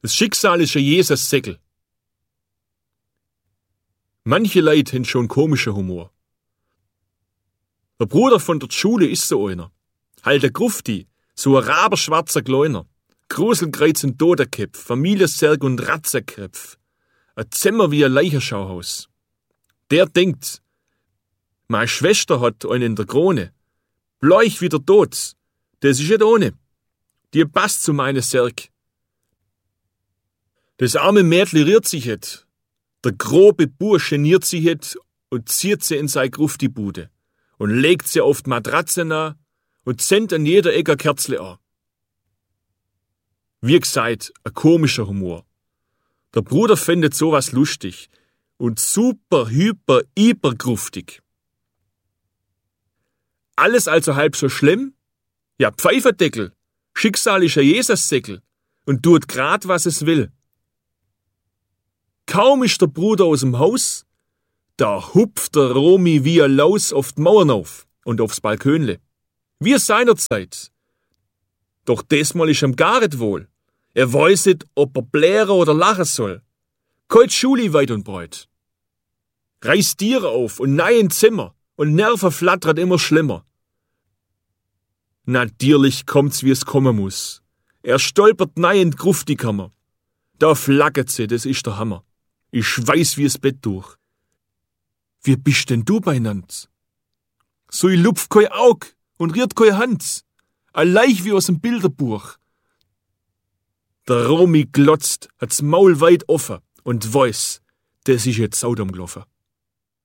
Das Schicksal ist ein Jesus Säckel. Manche Leute haben schon komischen Humor. Der Bruder von der Schule ist so einer. Halt der Grufti, so ein raberschwarzer Gleuner. Gruselkreuz und Totenköpf, Familiensärg und Ratzenköpf. Ein Zimmer wie ein Leichenschauhaus. Der denkt, meine Schwester hat einen in der Krone. Bleich wie der Tod. Das ist nicht ohne. Die passt zu meiner Särg. Das arme Mädli rührt sich het. Der grobe Bursch geniert sich het und zieht sie in sei Grufti-Bude und legt sie auf die Matratze nah und zündet an jeder Ecke Kerzle an. Wie gesagt, ein komischer Humor. Der Bruder findet sowas lustig und super, hyper, gruftig. Alles also halb so schlimm? Ja, Pfeiferdeckel, Schicksal ist ein Jesussäckel und tut grad, was es will. Kaum ist der Bruder aus dem Haus, da hupft der Romi wie ein Laus auf die Mauern auf und aufs Balkönle. Wie seinerzeit. Doch diesmal ist ihm gar nicht wohl. Er weiß nicht, ob er blären oder lachen soll. Kalt Schuli weit und breit. Reißt Tiere auf und nein Zimmer und Nerven flattert immer schlimmer. Natürlich kommt's, wie es kommen muss. Er stolpert nein in die Grufti-Kammer. Da flackert sie, das ist der Hammer. Ich schweiß wie es Bett durch. Wie bist denn du beinand? So ich lupf kein Aug und rührt keine Hand. Alleich wie aus dem Bilderbuch. Der Romi glotzt, hat's Maul weit offen und weiß, das ist jetzt Saudam gelaufen.